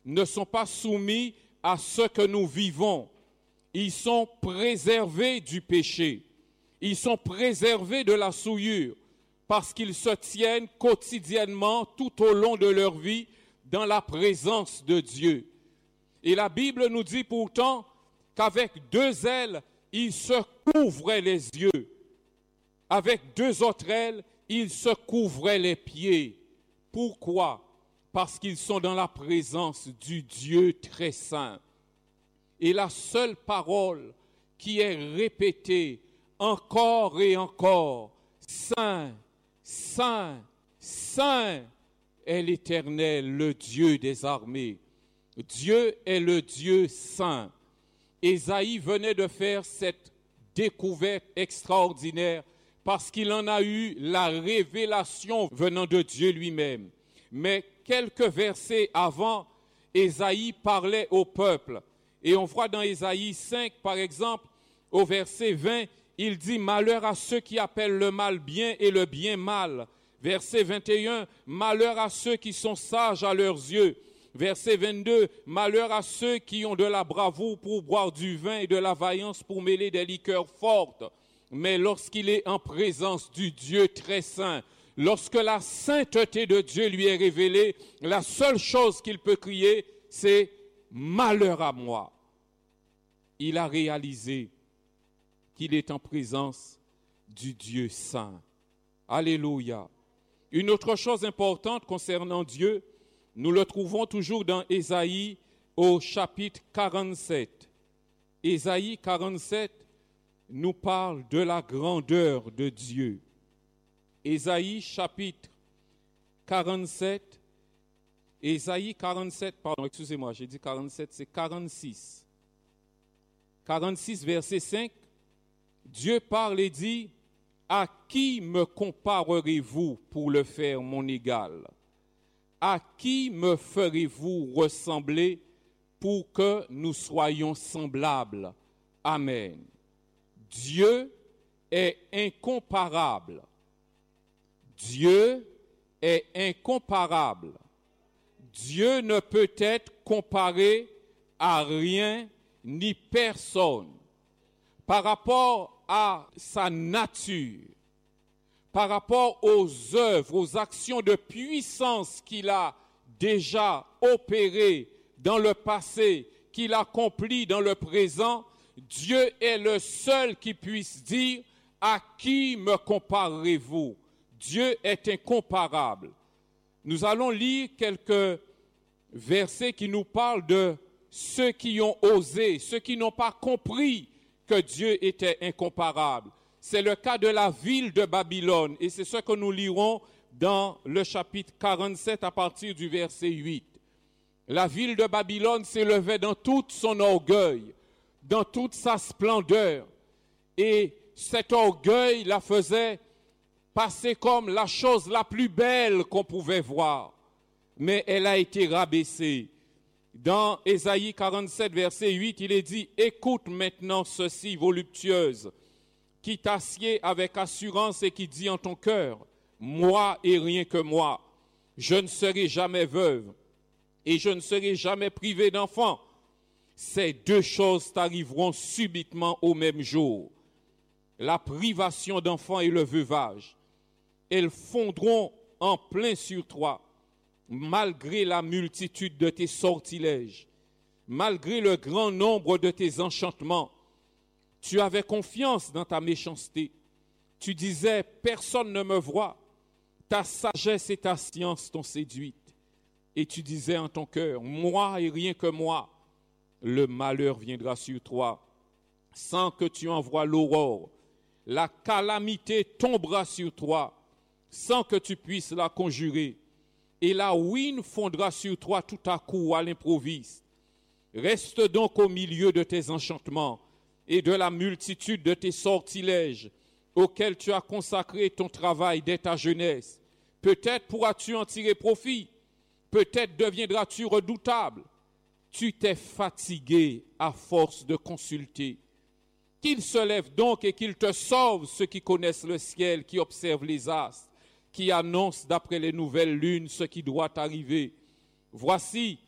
ne sont pas soumis à ce que nous vivons. Ils sont préservés du péché. Ils sont préservés de la souillure parce qu'ils se tiennent quotidiennement tout au long de leur vie dans la présence de Dieu. Et la Bible nous dit pourtant qu'avec 2 ailes, ils se couvraient les yeux. Avec 2 autres ailes, ils se couvraient les pieds. Pourquoi? Parce qu'ils sont dans la présence du Dieu très saint. Et la seule parole qui est répétée encore et encore, Saint, Saint, Saint est l'Éternel, le Dieu des armées. Dieu est le Dieu saint. Ésaïe venait de faire cette découverte extraordinaire parce qu'il en a eu la révélation venant de Dieu lui-même. Mais quelques versets avant, Ésaïe parlait au peuple. Et on voit dans Ésaïe 5, par exemple, au verset 20, il dit « Malheur à ceux qui appellent le mal bien et le bien mal ». Verset 21, « Malheur à ceux qui sont sages à leurs yeux ». Verset 22, « Malheur à ceux qui ont de la bravoure pour boire du vin et de la vaillance pour mêler des liqueurs fortes. » Mais lorsqu'il est en présence du Dieu très saint, lorsque la sainteté de Dieu lui est révélée, la seule chose qu'il peut crier, c'est « Malheur à moi ». Il a réalisé qu'il est en présence du Dieu saint. Alléluia. Une autre chose importante concernant Dieu, nous le trouvons toujours dans Ésaïe au chapitre 47. Ésaïe 47 nous parle de la grandeur de Dieu. Ésaïe chapitre 47, Ésaïe 47, pardon, excusez-moi, j'ai dit 47, c'est 46. 46, verset 5, Dieu parle et dit, « À qui me comparerez-vous pour le faire mon égal? À qui me ferez-vous ressembler pour que nous soyons semblables? » Amen. Dieu est incomparable. Dieu est incomparable. Dieu ne peut être comparé à rien ni personne. Par rapport à sa nature, par rapport aux œuvres, aux actions de puissance qu'il a déjà opérées dans le passé, qu'il accomplit dans le présent, Dieu est le seul qui puisse dire « À qui me comparerez-vous » Dieu est incomparable. Nous allons lire quelques versets qui nous parlent de ceux qui ont osé, ceux qui n'ont pas compris que Dieu était incomparable. C'est le cas de la ville de Babylone et c'est ce que nous lirons dans le chapitre 47 à partir du verset 8. La ville de Babylone s'élevait dans tout son orgueil, dans toute sa splendeur et cet orgueil la faisait passer comme la chose la plus belle qu'on pouvait voir. Mais elle a été rabaissée. Dans Ésaïe 47, verset 8, il est dit « Écoute maintenant ceci, voluptueuse, qui t'assied avec assurance et qui dit en ton cœur, moi et rien que moi, je ne serai jamais veuve et je ne serai jamais privée d'enfant. Ces 2 choses t'arriveront subitement au même jour, la privation d'enfants et le veuvage. Elles fondront en plein sur toi, malgré la multitude de tes sortilèges, malgré le grand nombre de tes enchantements. Tu avais confiance dans ta méchanceté. Tu disais, personne ne me voit. Ta sagesse et ta science t'ont séduite. Et tu disais en ton cœur, moi et rien que moi, le malheur viendra sur toi, sans que tu envoies l'aurore. La calamité tombera sur toi, sans que tu puisses la conjurer. Et la ruine fondra sur toi tout à coup à l'improviste. Reste donc au milieu de tes enchantements et de la multitude de tes sortilèges auxquels tu as consacré ton travail dès ta jeunesse. Peut-être pourras-tu en tirer profit, peut-être deviendras-tu redoutable. Tu t'es fatigué à force de consulter. Qu'il se lève donc et qu'il te sauve ceux qui connaissent le ciel, qui observent les astres, qui annoncent d'après les nouvelles lunes ce qui doit arriver. Voici,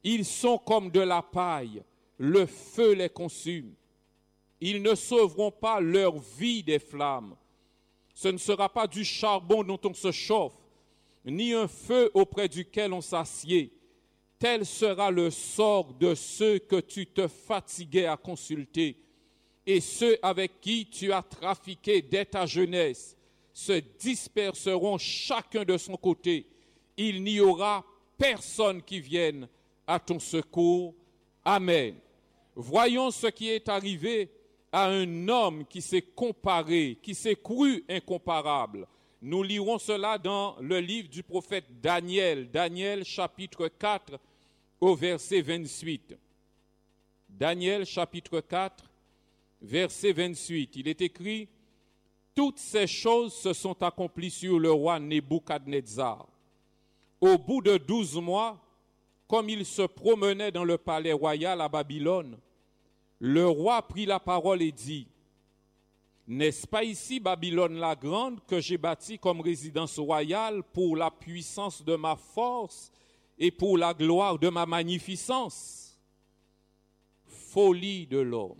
Ils sont comme de la paille, le feu les consume. Ils ne sauveront pas leur vie des flammes. Ce ne sera pas du charbon dont on se chauffe, ni un feu auprès duquel on s'assied. Tel sera le sort de ceux que tu te fatiguais à consulter, et ceux avec qui tu as trafiqué dès ta jeunesse se disperseront chacun de son côté. Il n'y aura personne qui vienne à ton secours. Amen. Voyons ce qui est arrivé à un homme qui s'est comparé, qui s'est cru incomparable. Nous lirons cela dans le livre du prophète Daniel, Daniel chapitre 4 au verset 28. Daniel chapitre 4, verset 28. Il est écrit: toutes ces choses se sont accomplies sur le roi Nebuchadnezzar. Au bout de 12 mois, comme il se promenait dans le palais royal à Babylone, le roi prit la parole et dit: n'est-ce pas ici Babylone la grande que j'ai bâtie comme résidence royale pour la puissance de ma force et pour la gloire de ma magnificence? Folie de l'homme.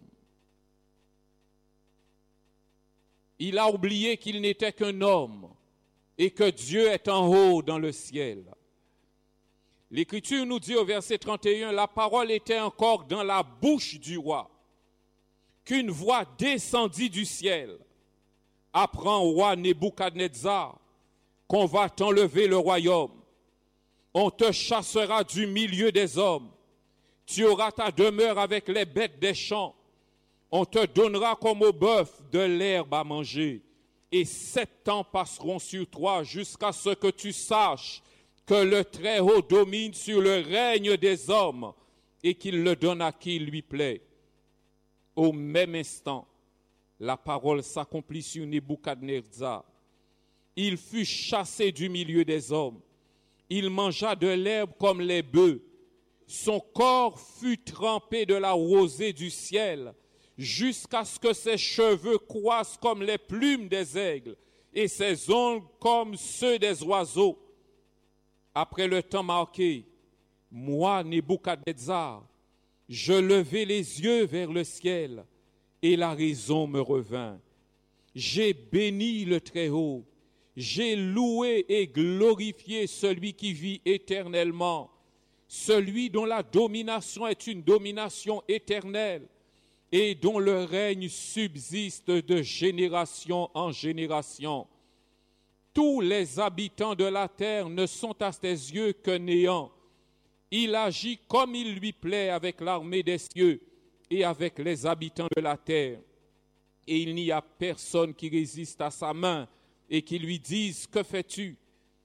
Il a oublié qu'il n'était qu'un homme et que Dieu est en haut dans le ciel. L'Écriture nous dit au verset 31, la parole était encore dans la bouche du roi, qu'une voix descendit du ciel. Apprends au roi Nebuchadnezzar qu'on va t'enlever le royaume. On te chassera du milieu des hommes. Tu auras ta demeure avec les bêtes des champs. On te donnera comme au bœuf de l'herbe à manger. Et 7 ans passeront sur toi jusqu'à ce que tu saches que le Très-Haut domine sur le règne des hommes et qu'il le donne à qui il lui plaît. Au même instant, la parole s'accomplit sur Nebuchadnezzar. Il fut chassé du milieu des hommes. Il mangea de l'herbe comme les bœufs. Son corps fut trempé de la rosée du ciel, jusqu'à ce que ses cheveux croissent comme les plumes des aigles et ses ongles comme ceux des oiseaux. Après le temps marqué, moi, Nebuchadnezzar, je levai les yeux vers le ciel et la raison me revint. J'ai béni le Très-Haut, j'ai loué et glorifié celui qui vit éternellement, celui dont la domination est une domination éternelle et dont le règne subsiste de génération en génération. Tous les habitants de la terre ne sont à ses yeux que néant. Il agit comme il lui plaît avec l'armée des cieux et avec les habitants de la terre. Et il n'y a personne qui résiste à sa main et qui lui dise « Que fais-tu »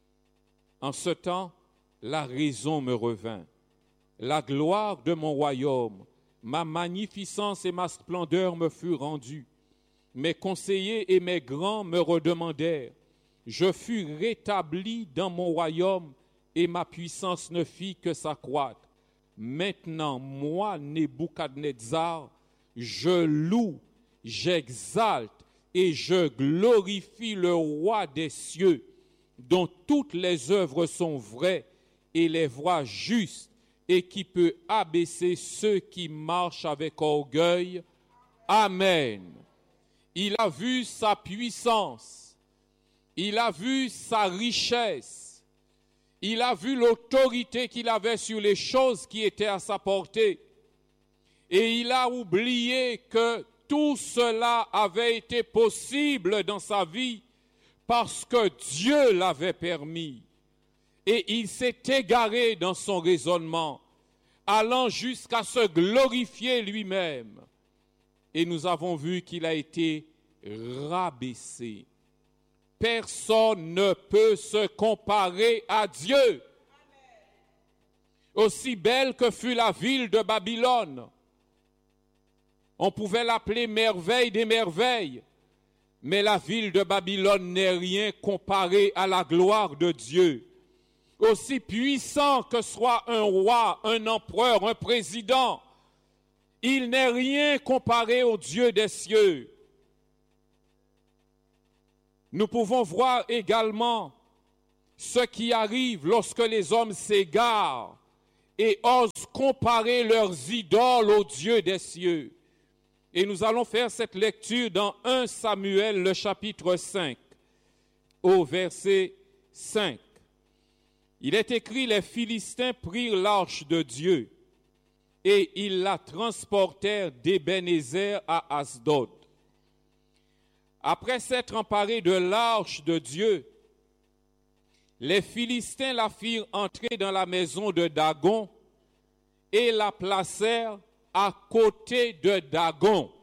En ce temps, la raison me revint. La gloire de mon royaume, ma magnificence et ma splendeur me furent rendues. Mes conseillers et mes grands me redemandèrent. Je fus rétabli dans mon royaume et ma puissance ne fit que s'accroître. Maintenant, moi, Nebuchadnezzar, je loue, j'exalte et je glorifie le roi des cieux, dont toutes les œuvres sont vraies et les voies justes, et qui peut abaisser ceux qui marchent avec orgueil. Amen. Il a vu sa puissance, il a vu sa richesse, il a vu l'autorité qu'il avait sur les choses qui étaient à sa portée. Et il a oublié que tout cela avait été possible dans sa vie parce que Dieu l'avait permis. Et il s'est égaré dans son raisonnement, allant jusqu'à se glorifier lui-même. Et nous avons vu qu'il a été rabaissé. Personne ne peut se comparer à Dieu. Aussi belle que fut la ville de Babylone, on pouvait l'appeler merveille des merveilles, mais la ville de Babylone n'est rien comparé à la gloire de Dieu. Aussi puissant que soit un roi, un empereur, un président, il n'est rien comparé au Dieu des cieux. Nous pouvons voir également ce qui arrive lorsque les hommes s'égarent et osent comparer leurs idoles au Dieu des cieux. Et nous allons faire cette lecture dans 1 Samuel, le chapitre 5, au verset 5. Il est écrit, les Philistins prirent l'arche de Dieu et ils la transportèrent d'Ébenézer à Asdod. Après s'être emparés de l'arche de Dieu, les Philistins la firent entrer dans la maison de Dagon et la placèrent à côté de Dagon.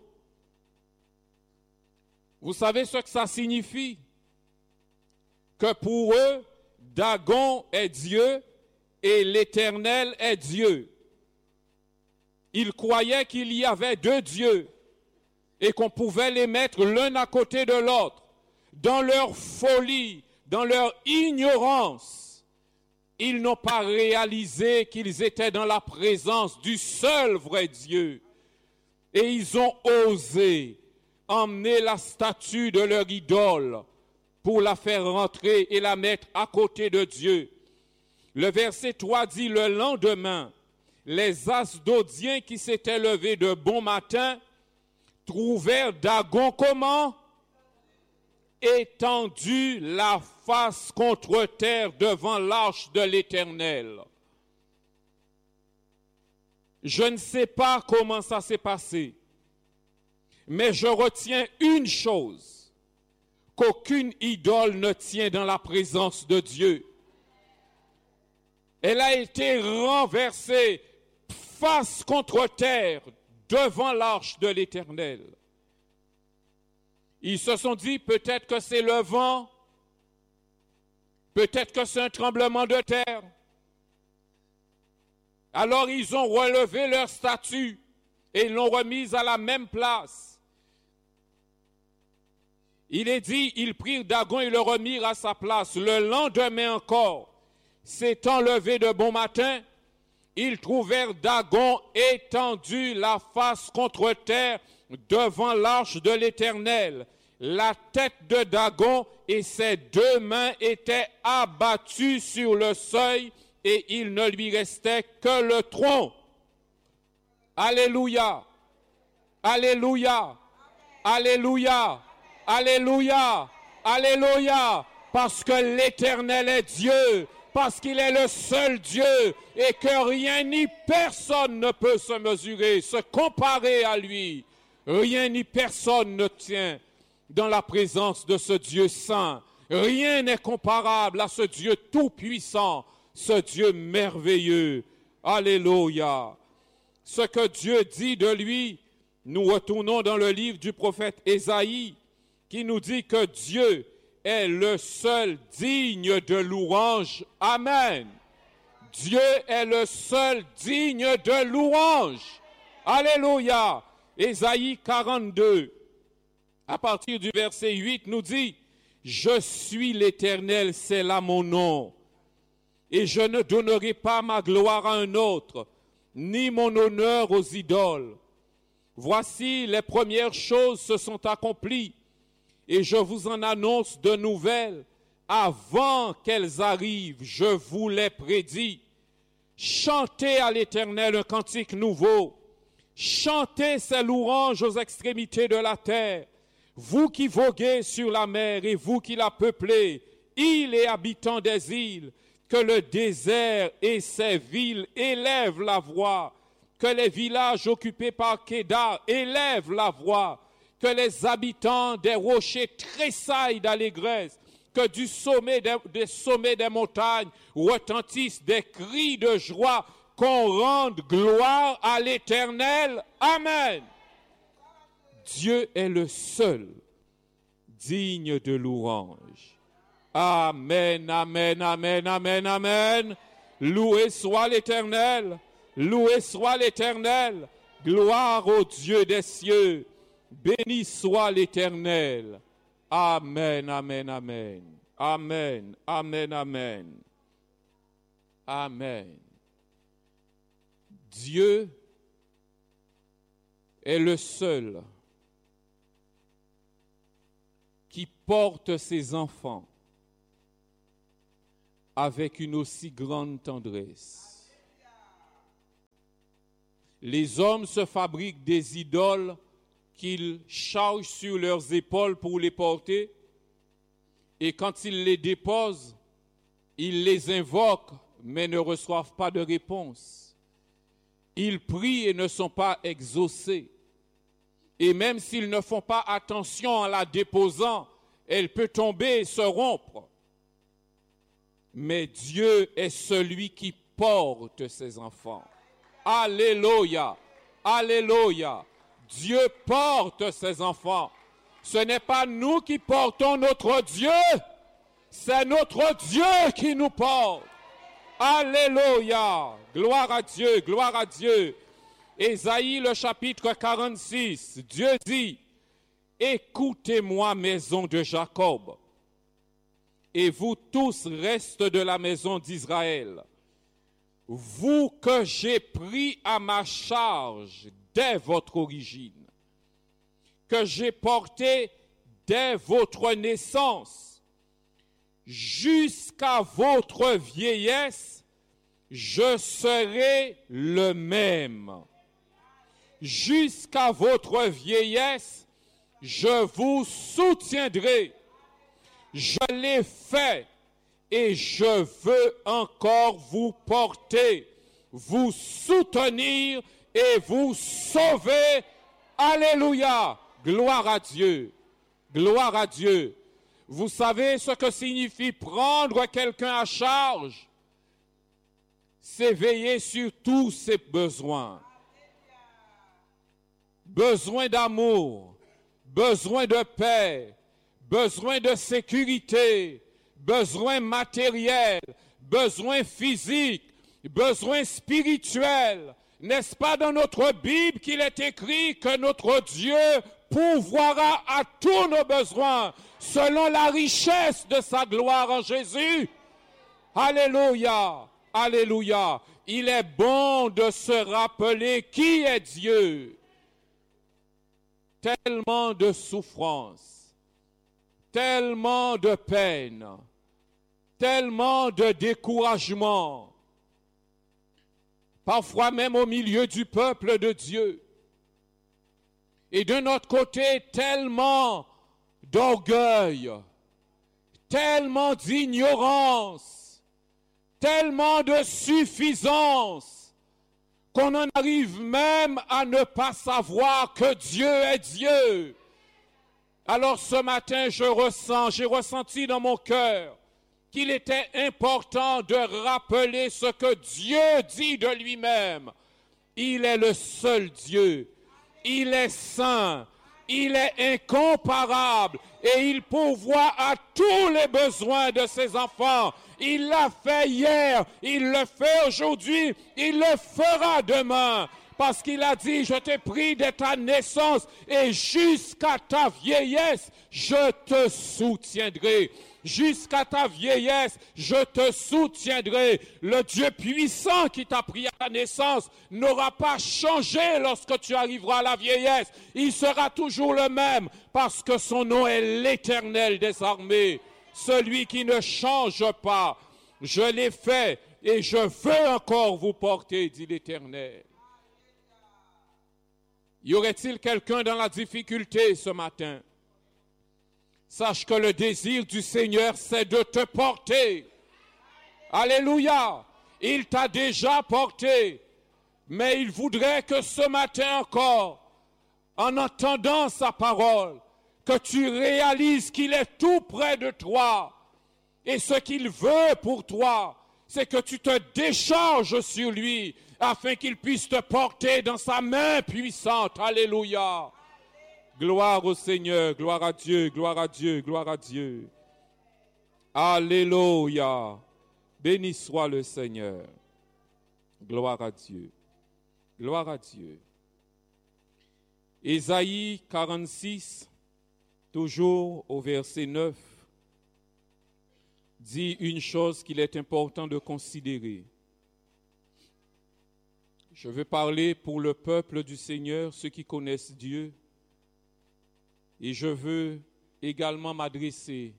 Vous savez ce que ça signifie? Que pour eux, Dagon est Dieu et l'Éternel est Dieu. Ils croyaient qu'il y avait deux dieux et qu'on pouvait les mettre l'un à côté de l'autre. Dans leur folie, dans leur ignorance, ils n'ont pas réalisé qu'ils étaient dans la présence du seul vrai Dieu. Et ils ont osé emmener la statue de leur idole pour la faire rentrer et la mettre à côté de Dieu. Le verset 3 dit, le lendemain, les Asdodiens qui s'étaient levés de bon matin trouvèrent Dagon comment? Étendu la face contre terre devant l'arche de l'Éternel. Je ne sais pas comment ça s'est passé, mais je retiens une chose, qu'aucune idole ne tient dans la présence de Dieu. Elle a été renversée face contre terre devant l'arche de l'Éternel. Ils se sont dit, peut-être que c'est le vent, peut-être que c'est un tremblement de terre. Alors ils ont relevé leur statue et ils l'ont remise à la même place. Il est dit, ils prirent Dagon et le remirent à sa place. Le lendemain encore, s'étant levé de bon matin, ils trouvèrent Dagon étendu la face contre terre devant l'arche de l'Éternel. La tête de Dagon et ses deux mains étaient abattues sur le seuil et il ne lui restait que le tronc. Alléluia, alléluia, alléluia, alléluia, alléluia, parce que l'Éternel est Dieu, parce qu'il est le seul Dieu et que rien ni personne ne peut se mesurer, se comparer à lui. Rien ni personne ne tient dans la présence de ce Dieu saint. Rien n'est comparable à ce Dieu tout-puissant, ce Dieu merveilleux. Alléluia. Ce que Dieu dit de lui, nous retournons dans le livre du prophète Ésaïe, qui nous dit que Dieu est le seul digne de louange. Amen. Dieu est le seul digne de louange. Alléluia. Ésaïe 42, à partir du verset 8, nous dit, « Je suis l'Éternel, c'est là mon nom, et je ne donnerai pas ma gloire à un autre, ni mon honneur aux idoles. Voici, les premières choses se sont accomplies, et je vous en annonce de nouvelles. Avant qu'elles arrivent, je vous les prédis. Chantez à l'Éternel un cantique nouveau. Chantez ses louanges aux extrémités de la terre. Vous qui voguez sur la mer et vous qui la peuplez, îles et habitants des îles, que le désert et ses villes élèvent la voix, que les villages occupés par Kédar élèvent la voix, que les habitants des rochers tressaillent d'allégresse, que du sommet des sommets des montagnes retentissent des cris de joie, qu'on rende gloire à l'Éternel. Amen. Dieu est le seul digne de louange. Amen, amen, amen, amen, amen. Loué soit l'Éternel, loué soit l'Éternel. Gloire au Dieu des cieux. Béni soit l'Éternel. Amen, amen, amen. Amen, amen, amen. Amen. Dieu est le seul qui porte ses enfants avec une aussi grande tendresse. Les hommes se fabriquent des idoles qu'ils chargent sur leurs épaules pour les porter. Et quand ils les déposent, ils les invoquent, mais ne reçoivent pas de réponse. Ils prient et ne sont pas exaucés. Et même s'ils ne font pas attention en la déposant, elle peut tomber et se rompre. Mais Dieu est celui qui porte ses enfants. Alléluia, alléluia. Dieu porte ses enfants. Ce n'est pas nous qui portons notre Dieu, c'est notre Dieu qui nous porte. Alléluia, gloire à Dieu, gloire à Dieu. Ésaïe le chapitre 46, Dieu dit, « Écoutez-moi, maison de Jacob, et vous tous, restes de la maison d'Israël, vous que j'ai pris à ma charge dès votre origine, que j'ai porté dès votre naissance, jusqu'à votre vieillesse, je serai le même. Jusqu'à votre vieillesse, je vous soutiendrai. Je l'ai fait et je veux encore vous porter, vous soutenir et vous sauver. Alléluia! Gloire à Dieu! Gloire à Dieu! Vous savez ce que signifie prendre quelqu'un à charge? C'est veiller sur tous ses besoins. Besoin d'amour, besoin de paix, besoin de sécurité, besoin matériel, besoin physique, besoin spirituel. N'est-ce pas dans notre Bible qu'il est écrit que notre Dieu pourvoira à tous nos besoins selon la richesse de sa gloire en Jésus? Alléluia, alléluia. Il est bon de se rappeler qui est Dieu. Tellement de souffrance, tellement de peine, tellement de découragement, parfois même au milieu du peuple de Dieu. Et de notre côté, tellement d'orgueil, tellement d'ignorance, tellement de suffisance, qu'on en arrive même à ne pas savoir que Dieu est Dieu. Alors ce matin, j'ai ressenti dans mon cœur qu'il était important de rappeler ce que Dieu dit de lui-même. Il est le seul Dieu. Il est saint. Il est incomparable. Et il pourvoit à tous les besoins de ses enfants. Il l'a fait hier. Il le fait aujourd'hui. Il le fera demain. Parce qu'il a dit, je t'ai pris de ta naissance et jusqu'à ta vieillesse, je te soutiendrai. Jusqu'à ta vieillesse, je te soutiendrai. Le Dieu puissant qui t'a pris à ta naissance n'aura pas changé lorsque tu arriveras à la vieillesse. Il sera toujours le même parce que son nom est l'Éternel des armées. Celui qui ne change pas. Je l'ai fait et je veux encore vous porter, dit l'Éternel. Y aurait-il quelqu'un dans la difficulté ce matin? Sache que le désir du Seigneur, c'est de te porter. Alléluia! Il t'a déjà porté, mais il voudrait que ce matin encore, en entendant sa parole, que tu réalises qu'il est tout près de toi. Et ce qu'il veut pour toi, c'est que tu te décharges sur lui, afin qu'il puisse te porter dans sa main puissante. Alléluia. Gloire au Seigneur, gloire à Dieu, gloire à Dieu, gloire à Dieu. Alléluia. Béni soit le Seigneur. Gloire à Dieu. Gloire à Dieu. Ésaïe 46, toujours au verset 9, dit une chose qu'il est important de considérer. Je veux parler pour le peuple du Seigneur, ceux qui connaissent Dieu, et je veux également m'adresser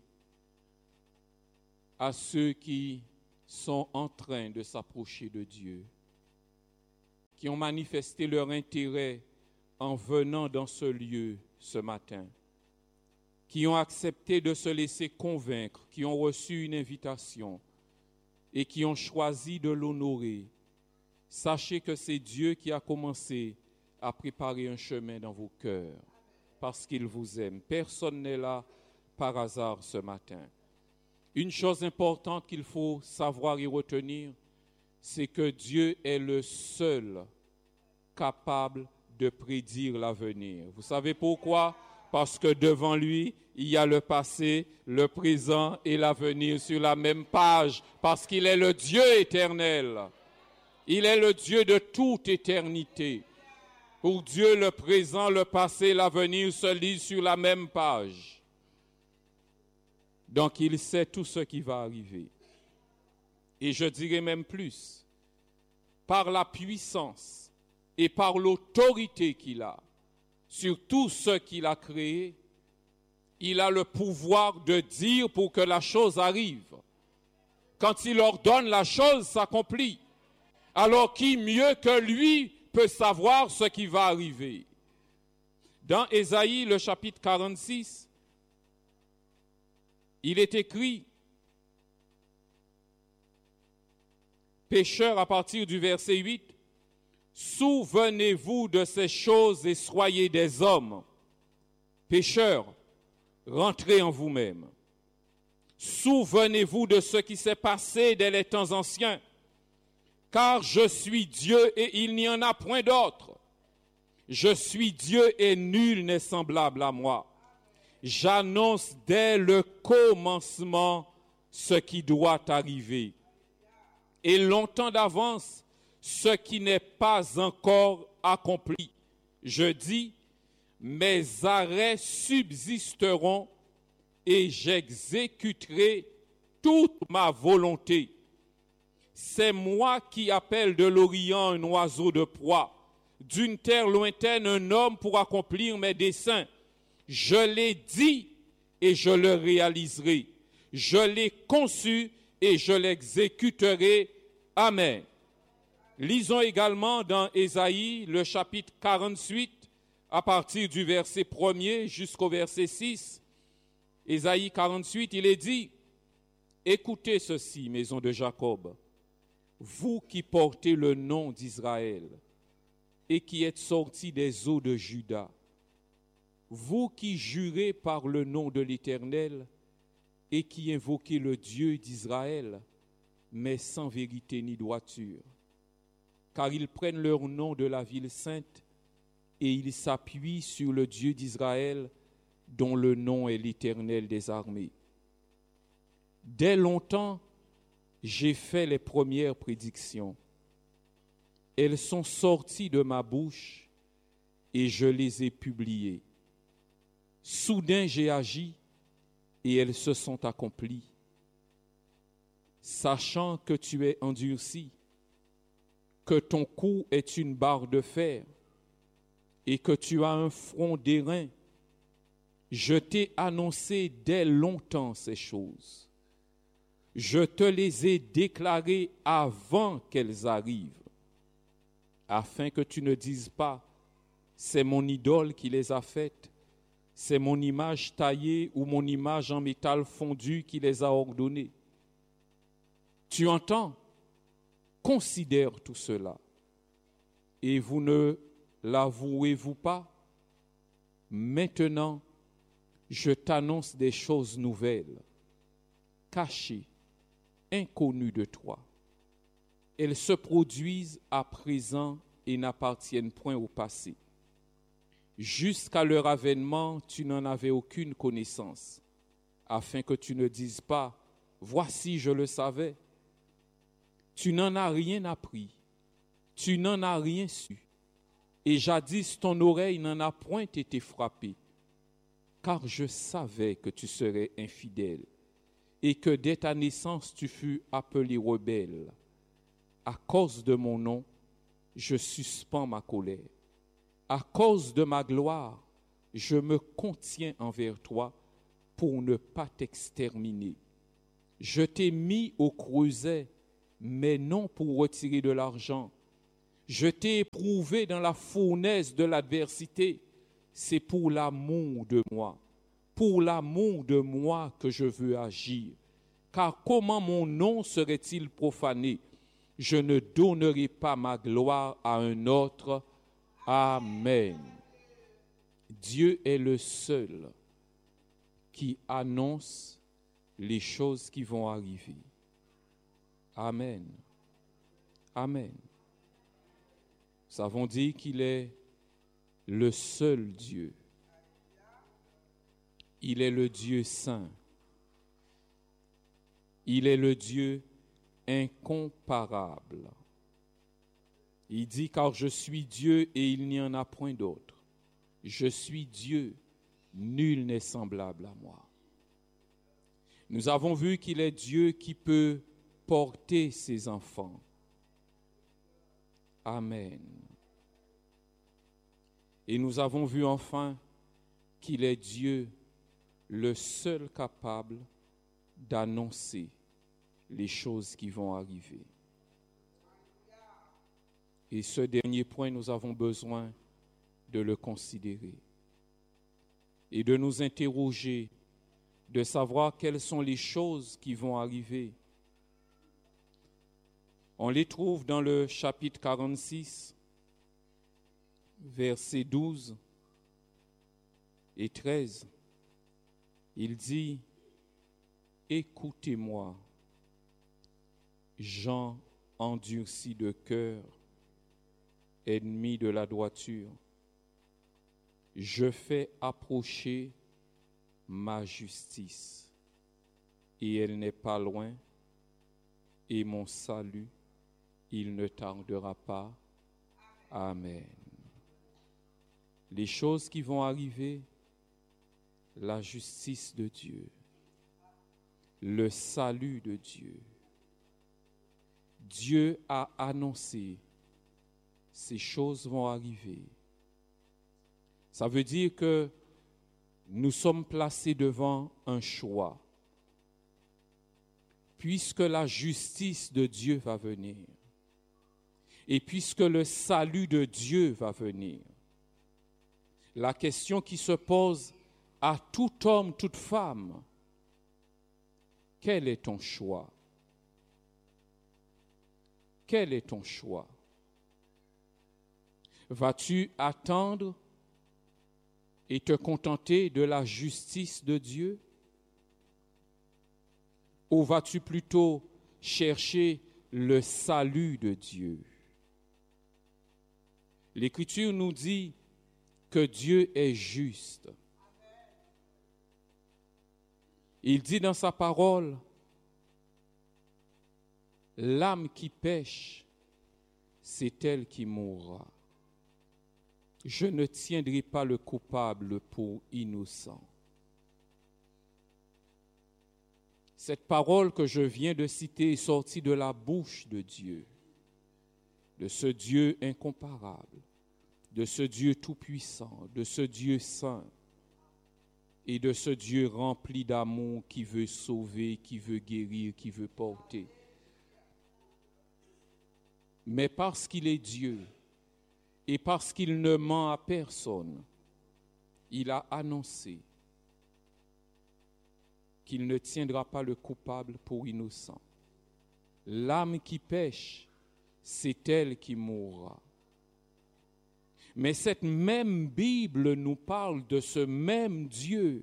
à ceux qui sont en train de s'approcher de Dieu. qui ont manifesté leur intérêt en venant dans ce lieu ce matin, qui ont accepté de se laisser convaincre, qui ont reçu une invitation et qui ont choisi de l'honorer. Sachez que c'est Dieu qui a commencé à préparer un chemin dans vos cœurs parce qu'il vous aime. Personne n'est là par hasard ce matin. Une chose importante qu'il faut savoir et retenir, c'est que Dieu est le seul capable de prédire l'avenir. Vous savez pourquoi? Parce que devant lui, il y a le passé, le présent et l'avenir sur la même page, parce qu'il est le Dieu éternel. Il est le Dieu de toute éternité. Pour Dieu, le présent, le passé, l'avenir se lisent sur la même page. Donc, il sait tout ce qui va arriver. Et je dirais même plus, par la puissance et par l'autorité qu'il a sur tout ce qu'il a créé, il a le pouvoir de dire pour que la chose arrive. Quand il ordonne, la chose s'accomplit. Alors qui mieux que lui peut savoir ce qui va arriver? Dans Ésaïe, le chapitre 46, il est écrit, pécheurs, à partir du verset 8, souvenez-vous de ces choses et soyez des hommes. Pécheurs, rentrez en vous-même. Souvenez-vous de ce qui s'est passé dès les temps anciens, car je suis Dieu et il n'y en a point d'autre. Je suis Dieu et nul n'est semblable à moi. J'annonce dès le commencement ce qui doit arriver. Et longtemps d'avance, ce qui n'est pas encore accompli. Je dis, mes arrêts subsisteront et j'exécuterai toute ma volonté. C'est moi qui appelle de l'Orient un oiseau de proie, d'une terre lointaine un homme pour accomplir mes desseins. Je l'ai dit et je le réaliserai. Je l'ai conçu et je l'exécuterai. Amen. Lisons également dans Ésaïe, le chapitre 48, à partir du verset 1er jusqu'au verset 6. Ésaïe 48, il est dit, « Écoutez ceci, maison de Jacob, vous qui portez le nom d'Israël et qui êtes sortis des eaux de Juda, vous qui jurez par le nom de l'Éternel et qui invoquez le Dieu d'Israël, mais sans vérité ni droiture, car ils prennent leur nom de la ville sainte et ils s'appuient sur le Dieu d'Israël, dont le nom est l'Éternel des armées. Dès longtemps, j'ai fait les premières prédictions. Elles sont sorties de ma bouche et je les ai publiées. Soudain, j'ai agi et elles se sont accomplies. Sachant que tu es endurci, que ton cou est une barre de fer et que tu as un front d'airain, je t'ai annoncé dès longtemps ces choses. Je te les ai déclarées avant qu'elles arrivent, afin que tu ne dises pas, c'est mon idole qui les a faites, c'est mon image taillée ou mon image en métal fondu qui les a ordonnées. Tu entends? Considère tout cela. Et vous ne l'avouez-vous pas? Maintenant, je t'annonce des choses nouvelles, cachées, inconnues de toi. Elles se produisent à présent et n'appartiennent point au passé. Jusqu'à leur avènement, tu n'en avais aucune connaissance, afin que tu ne dises pas, voici, je le savais. Tu n'en as rien appris, tu n'en as rien su, et jadis ton oreille n'en a point été frappée, car je savais que tu serais infidèle, et que dès ta naissance tu fus appelé rebelle. À cause de mon nom, je suspends ma colère. À cause de ma gloire, je me contiens envers toi pour ne pas t'exterminer. Je t'ai mis au creuset, mais non pour retirer de l'argent. Je t'ai éprouvé dans la fournaise de l'adversité. C'est pour l'amour de moi. Pour l'amour de moi que je veux agir. Car comment mon nom serait-il profané? Je ne donnerai pas ma gloire à un autre. Amen. Dieu est le seul qui annonce les choses qui vont arriver. Amen. Amen. Nous avons dit qu'il est le seul Dieu. Il est le Dieu saint. Il est le Dieu incomparable. Il dit, car je suis Dieu et il n'y en a point d'autre. Je suis Dieu, nul n'est semblable à moi. Nous avons vu qu'il est Dieu qui peut porter ses enfants. Amen. Et nous avons vu enfin qu'il est Dieu, le seul capable d'annoncer les choses qui vont arriver. Et ce dernier point, nous avons besoin de le considérer et de nous interroger, de savoir quelles sont les choses qui vont arriver. On les trouve dans le chapitre 46, versets 12 et 13. Il dit, « Écoutez-moi, gens endurcis de cœur, ennemis de la droiture. Je fais approcher ma justice, et elle n'est pas loin, et mon salut, il ne tardera pas. Amen. » Les choses qui vont arriver, la justice de Dieu, le salut de Dieu. Dieu a annoncé, ces choses vont arriver. Ça veut dire que nous sommes placés devant un choix. Puisque la justice de Dieu va venir, et puisque le salut de Dieu va venir, la question qui se pose à tout homme, toute femme, quel est ton choix? Quel est ton choix? Vas-tu attendre et te contenter de la justice de Dieu? Ou vas-tu plutôt chercher le salut de Dieu? L'Écriture nous dit que Dieu est juste. Il dit dans sa parole, l'âme qui pêche, c'est elle qui mourra. Je ne tiendrai pas le coupable pour innocent. Cette parole que je viens de citer est sortie de la bouche de Dieu, de ce Dieu incomparable, de ce Dieu tout-puissant, de ce Dieu saint et de ce Dieu rempli d'amour qui veut sauver, qui veut guérir, qui veut porter. Mais parce qu'il est Dieu et parce qu'il ne ment à personne, il a annoncé qu'il ne tiendra pas le coupable pour innocent. L'âme qui pêche, c'est elle qui mourra. Mais cette même Bible nous parle de ce même Dieu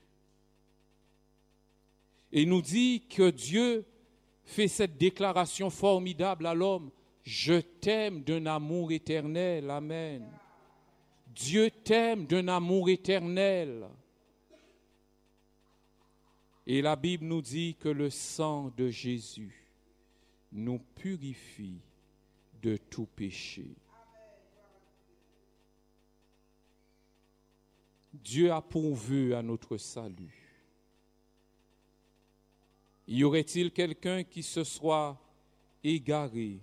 et nous dit que Dieu fait cette déclaration formidable à l'homme. Je t'aime d'un amour éternel. Amen. Dieu t'aime d'un amour éternel. Et la Bible nous dit que le sang de Jésus nous purifie de tout péché. Dieu a pourvu à notre salut. Y aurait-il quelqu'un qui se soit égaré,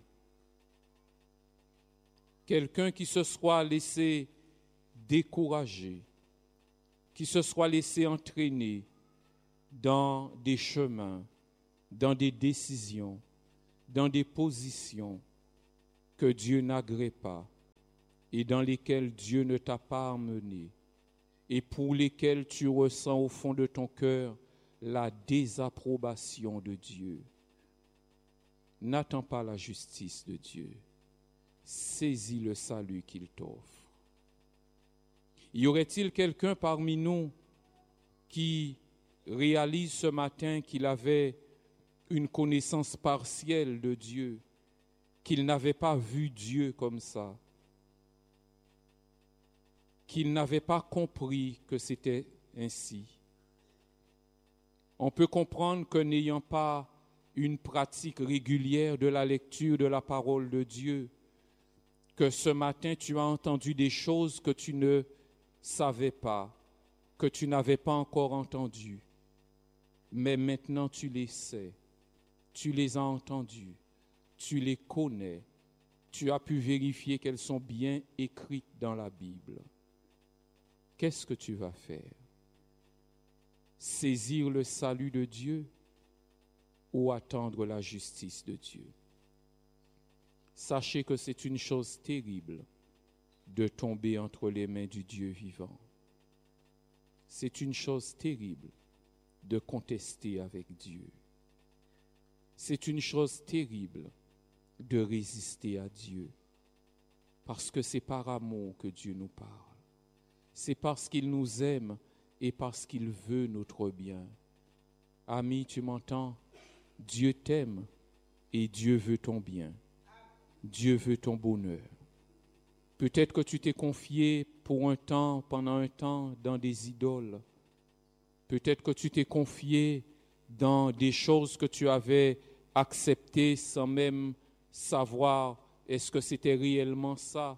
quelqu'un qui se soit laissé décourager, qui se soit laissé entraîner dans des chemins, dans des décisions, dans des positions que Dieu n'agrée pas et dans lesquels Dieu ne t'a pas amené et pour lesquels tu ressens au fond de ton cœur la désapprobation de Dieu. N'attends pas la justice de Dieu. Saisis le salut qu'il t'offre. Y aurait-il quelqu'un parmi nous qui réalise ce matin qu'il avait une connaissance partielle de Dieu, qu'il n'avait pas vu Dieu comme ça, qu'il n'avait pas compris que c'était ainsi? On peut comprendre que n'ayant pas une pratique régulière de la lecture de la parole de Dieu, que ce matin tu as entendu des choses que tu ne savais pas, que tu n'avais pas encore entendues, mais maintenant tu les sais, tu les as entendues, tu les connais, tu as pu vérifier qu'elles sont bien écrites dans la Bible. Qu'est-ce que tu vas faire? Saisir le salut de Dieu ou attendre la justice de Dieu? Sachez que c'est une chose terrible de tomber entre les mains du Dieu vivant. C'est une chose terrible de contester avec Dieu. C'est une chose terrible de résister à Dieu, parce que c'est par amour que Dieu nous parle. C'est parce qu'il nous aime et parce qu'il veut notre bien. Ami, tu m'entends? Dieu t'aime et Dieu veut ton bien. Dieu veut ton bonheur. Peut-être que tu t'es confié pour un temps, pendant un temps, dans des idoles. Peut-être que tu t'es confié dans des choses que tu avais acceptées sans même savoir est-ce que c'était réellement ça.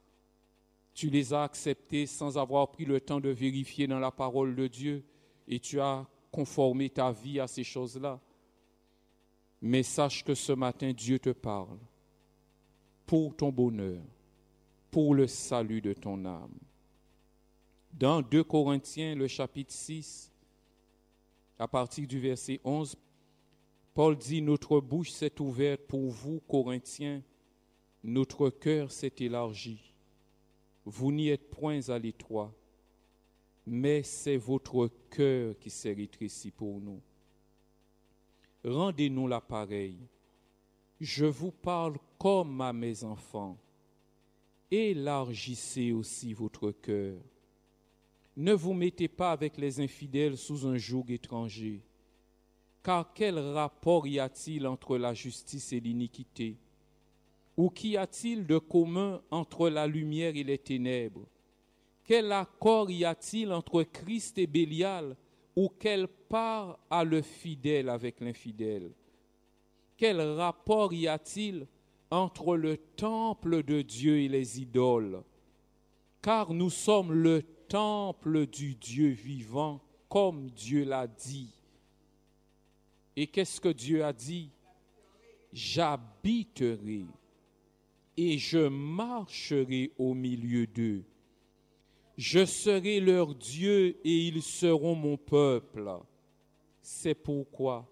Tu les as acceptées sans avoir pris le temps de vérifier dans la parole de Dieu et tu as conformé ta vie à ces choses-là. Mais sache que ce matin, Dieu te parle pour ton bonheur, pour le salut de ton âme. Dans 2 Corinthiens, le chapitre 6, à partir du verset 11, Paul dit « Notre bouche s'est ouverte pour vous, Corinthiens, notre cœur s'est élargi. Vous n'y êtes point à l'étroit, mais c'est votre cœur qui s'est rétréci pour nous. Rendez-nous l'appareil. Je vous parle comme à mes enfants. Élargissez aussi votre cœur. Ne vous mettez pas avec les infidèles sous un joug étranger. Car quel rapport y a-t-il entre la justice et l'iniquité? Ou qu'y a-t-il de commun entre la lumière et les ténèbres? Quel accord y a-t-il entre Christ et Bélial? Ou quelle part a le fidèle avec l'infidèle? Quel rapport y a-t-il entre le temple de Dieu et les idoles? Car nous sommes le temple du Dieu vivant, comme Dieu l'a dit. Et qu'est-ce que Dieu a dit? J'habiterai et je marcherai au milieu d'eux. Je serai leur Dieu et ils seront mon peuple. C'est pourquoi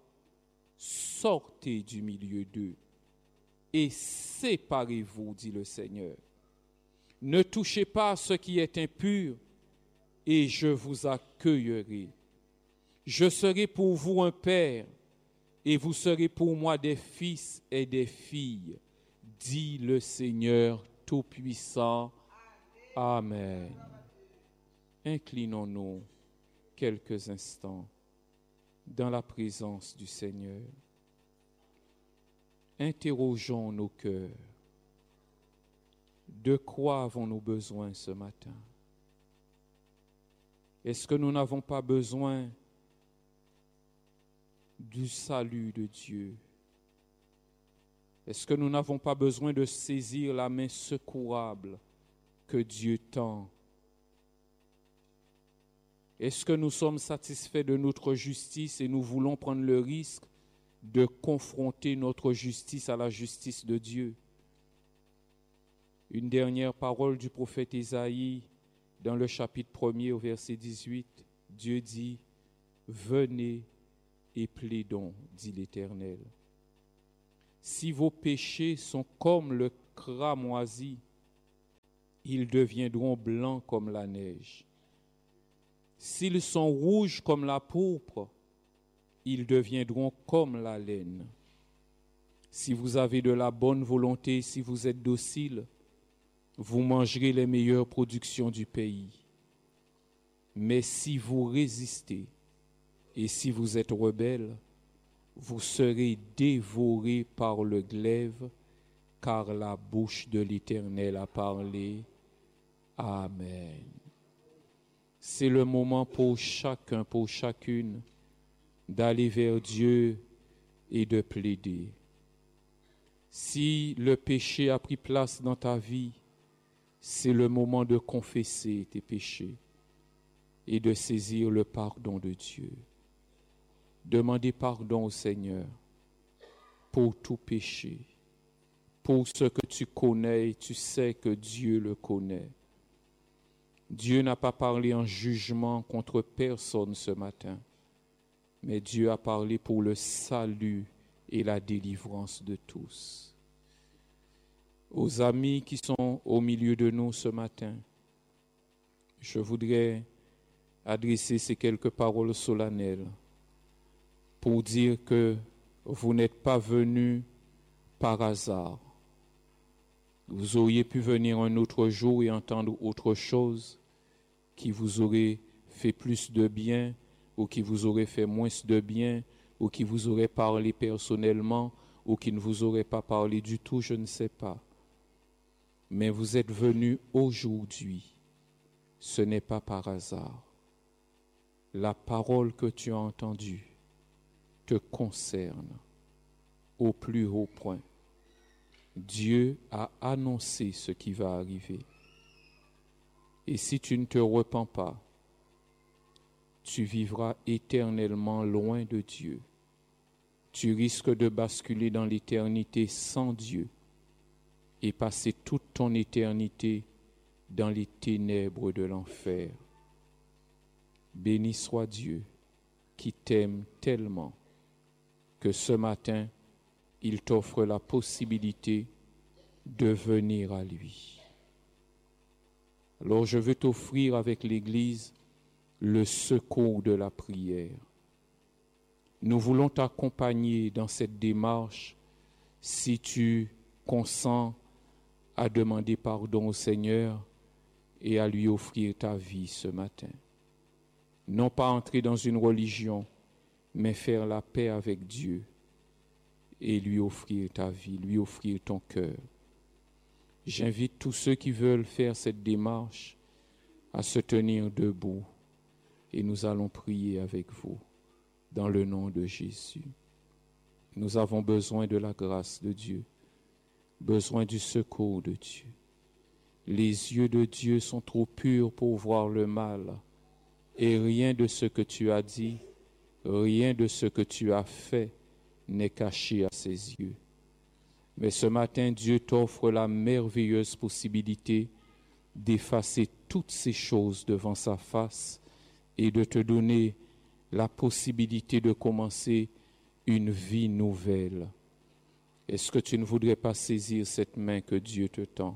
sortez du milieu d'eux et séparez-vous, dit le Seigneur. Ne touchez pas à ce qui est impur et je vous accueillerai. Je serai pour vous un père et vous serez pour moi des fils et des filles, dit le Seigneur Tout-Puissant. Amen. Inclinons-nous quelques instants dans la présence du Seigneur. Interrogeons nos cœurs. De quoi avons-nous besoin ce matin? Est-ce que nous n'avons pas besoin du salut de Dieu? Est-ce que nous n'avons pas besoin de saisir la main secourable que Dieu tend? Est-ce que nous sommes satisfaits de notre justice et nous voulons prendre le risque de confronter notre justice à la justice de Dieu? Une dernière parole du prophète Ésaïe dans le chapitre 1er au verset 18. Dieu dit « Venez et plaidons, dit l'Éternel. Si vos péchés sont comme le cramoisis, ils deviendront blancs comme la neige. S'ils sont rouges comme la pourpre, ils deviendront comme la laine. Si vous avez de la bonne volonté, si vous êtes docile, vous mangerez les meilleures productions du pays. Mais si vous résistez et si vous êtes rebelle, vous serez dévorés par le glaive, car la bouche de l'Éternel a parlé. Amen. C'est le moment pour chacun, pour chacune, d'aller vers Dieu et de plaider. Si le péché a pris place dans ta vie, c'est le moment de confesser tes péchés et de saisir le pardon de Dieu. Demandez pardon au Seigneur pour tout péché, pour ce que tu connais et tu sais que Dieu le connaît. Dieu n'a pas parlé en jugement contre personne ce matin, mais Dieu a parlé pour le salut et la délivrance de tous. Aux amis qui sont au milieu de nous ce matin, je voudrais adresser ces quelques paroles solennelles pour dire que vous n'êtes pas venus par hasard. Vous auriez pu venir un autre jour et entendre autre chose qui vous aurait fait plus de bien ou qui vous aurait fait moins de bien ou qui vous aurait parlé personnellement ou qui ne vous aurait pas parlé du tout, je ne sais pas. Mais vous êtes venus aujourd'hui. Ce n'est pas par hasard. La parole que tu as entendue te concerne au plus haut point. Dieu a annoncé ce qui va arriver. Et si tu ne te repens pas, tu vivras éternellement loin de Dieu. Tu risques de basculer dans l'éternité sans Dieu et passer toute ton éternité dans les ténèbres de l'enfer. Béni soit Dieu qui t'aime tellement que ce matin, il t'offre la possibilité de venir à lui. Alors je veux t'offrir avec l'Église le secours de la prière. Nous voulons t'accompagner dans cette démarche si tu consens à demander pardon au Seigneur et à lui offrir ta vie ce matin. Non pas entrer dans une religion, mais faire la paix avec Dieu et lui offrir ta vie, lui offrir ton cœur. J'invite tous ceux qui veulent faire cette démarche à se tenir debout et nous allons prier avec vous dans le nom de Jésus. Nous avons besoin de la grâce de Dieu, besoin du secours de Dieu. Les yeux de Dieu sont trop purs pour voir le mal et rien de ce que tu as dit, rien de ce que tu as fait n'est caché à ses yeux. Mais ce matin, Dieu t'offre la merveilleuse possibilité d'effacer toutes ces choses devant sa face et de te donner la possibilité de commencer une vie nouvelle. Est-ce que tu ne voudrais pas saisir cette main que Dieu te tend?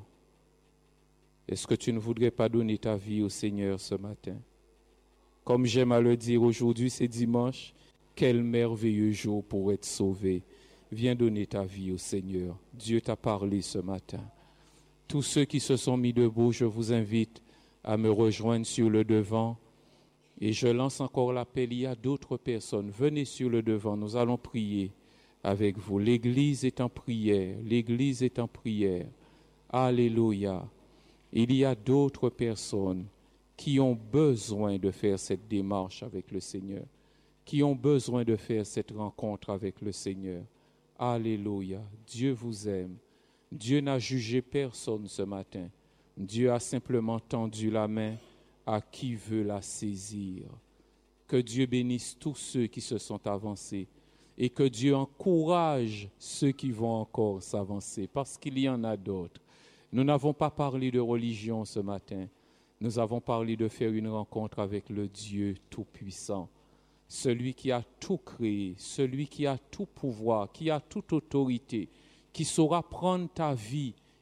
Est-ce que tu ne voudrais pas donner ta vie au Seigneur ce matin? Comme j'aime à le dire, aujourd'hui c'est dimanche, quel merveilleux jour pour être sauvé. Viens donner ta vie au Seigneur. Dieu t'a parlé ce matin. Tous ceux qui se sont mis debout, je vous invite à me rejoindre sur le devant. Et je lance encore l'appel, il y a d'autres personnes. Venez sur le devant, nous allons prier avec vous. L'Église est en prière, l'Église est en prière. Alléluia. Il y a d'autres personnes qui ont besoin de faire cette démarche avec le Seigneur, qui ont besoin de faire cette rencontre avec le Seigneur. Alléluia. Dieu vous aime. Dieu n'a jugé personne ce matin. Dieu a simplement tendu la main à qui veut la saisir. Que Dieu bénisse tous ceux qui se sont avancés et que Dieu encourage ceux qui vont encore s'avancer parce qu'il y en a d'autres. Nous n'avons pas parlé de religion ce matin. Nous avons parlé de faire une rencontre avec le Dieu Tout-Puissant, celui qui a tout créé, celui qui a tout pouvoir, qui a toute autorité, qui saura prendre ta vie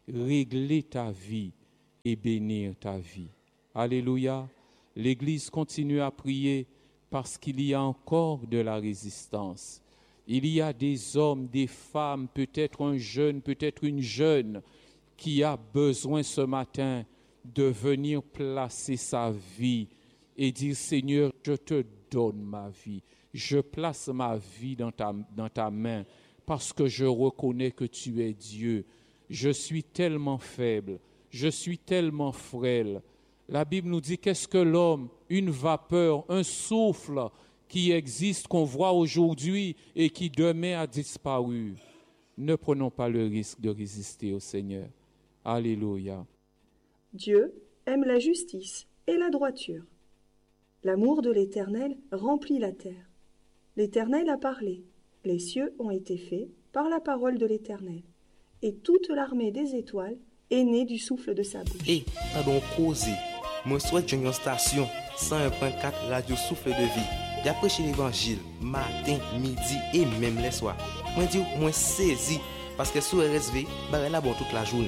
régler ta vie et bénir ta vie. Alléluia. L'Église continue à prier parce qu'il y a encore de la résistance. Il y a des hommes, des femmes, peut-être un jeune, peut-être une jeune qui a besoin ce matin de venir placer sa vie et dire, Seigneur, je te donne ma vie. Je place ma vie dans ta main parce que je reconnais que tu es Dieu. Je suis tellement faible, je suis tellement frêle. La Bible nous dit, qu'est-ce que l'homme? Une vapeur, un souffle qui existe, qu'on voit aujourd'hui et qui demain a disparu. Ne prenons pas le risque de résister au Seigneur. Alléluia. Dieu aime la justice et la droiture. L'amour de l'Éternel remplit la terre. L'Éternel a parlé. Les cieux ont été faits par la parole de l'Éternel. Et toute l'armée des étoiles est née du souffle de sa bouche. Et, pardon, causé. Moi, souhaite une station 101.4 Radio Souffle de Vie. D'après chez l'Évangile, matin, midi et même les soirs. Moi, dis, moi, saisi. Parce que sous RSV, bah, là, bon, toute la journée.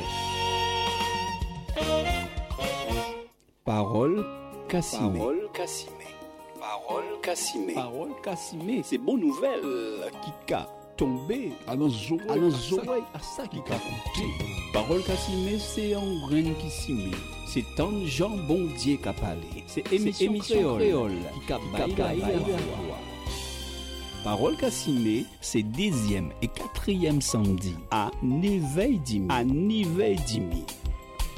Parole Cassimé. Parole Cassimé. Parole Cassimé. Parole Cassimé. C'est bonne nouvelle. Qui a tombé à nos oreilles. À ça qui a coûté. Parole Cassimé, c'est un grain qui s'y c'est tant Jean Bondier qui a parlé. C'est émission créole qui a baillé. Parole Cassimé, c'est 10e et 4e samedi à 9h30.